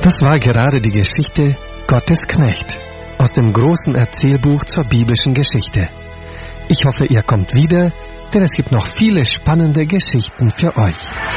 Das war gerade die Geschichte Gottes Knecht aus dem großen Erzählbuch zur biblischen Geschichte. Ich hoffe, ihr kommt wieder, denn es gibt noch viele spannende Geschichten für euch.